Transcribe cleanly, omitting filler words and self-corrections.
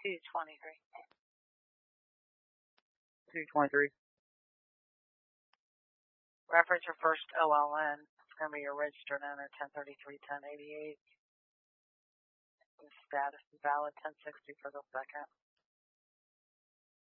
223. 223. Reference your first OLN. It's going to be your registered owner, 1033-1088. The status is valid, 1060 for the second.